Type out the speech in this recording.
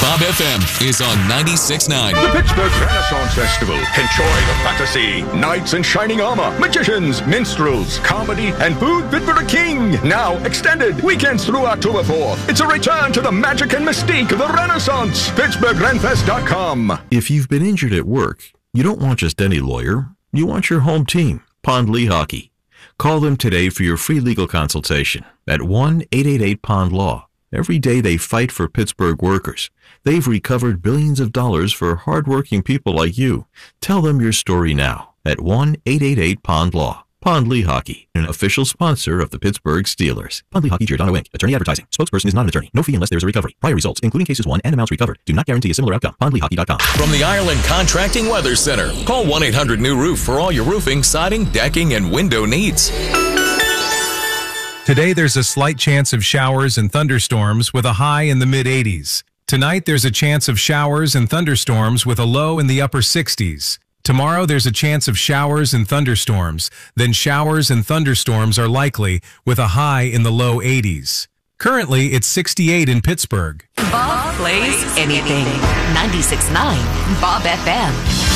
Bob FM is on 96.9. The Pittsburgh Renaissance Festival. Enjoy the fantasy, knights in shining armor, magicians, minstrels, comedy, and food fit for a king. Now extended weekends through October 4th. It's a return to the magic and mystique of the Renaissance. PittsburghRenFest.com. If you've been injured at work, you don't want just any lawyer. You want your home team, Pond Lehocky. Call them today for your free legal consultation at 1-888-POND-LAW. Every day they fight for Pittsburgh workers. They've recovered billions of dollars for hardworking people like you. Tell them your story now at 1-888-POND-LAW. Pond Lehocky, an official sponsor of the Pittsburgh Steelers. Pond Lehocky, Giordano Inc. Attorney advertising. Spokesperson is not an attorney. No fee unless there is a recovery. Prior results, including cases won and amounts recovered, do not guarantee a similar outcome. PondLehocky.com. From the Ireland Contracting Weather Center, call 1-800-NEW-ROOF for all your roofing, siding, decking, and window needs. Today, there's a slight chance of showers and thunderstorms with a high in the mid-80s. Tonight, there's a chance of showers and thunderstorms with a low in the upper 60s. Tomorrow, there's a chance of showers and thunderstorms. Then showers and thunderstorms are likely with a high in the low 80s. Currently, it's 68 in Pittsburgh. Bob plays anything. 96.9 Bob FM.